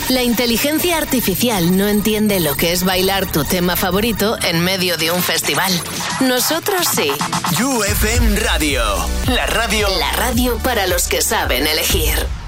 La inteligencia artificial no entiende lo que es bailar tu tema favorito en medio de un festival. Nosotros sí. You FM Radio. La radio. La radio para los que saben elegir.